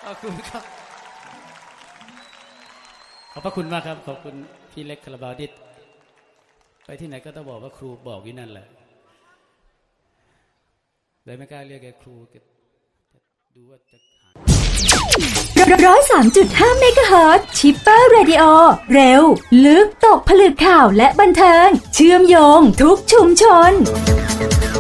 ขอบคุณครับขอบพระคุณมากครับขอบคุณพี่เล็กคาราบาวดิษไปที่ไหนก็ต้องบอกว่าครูบอกอยู่นั่นแหละเลยไม่กล้าเรียกแกครูดูว่าจะ 103.5 เมกะเฮิรตซ์ชิปเปอร์เรดิโอเร็วลึกตกผลึกข่าวและบันเทิงเชื่อมโยงทุกชุมชน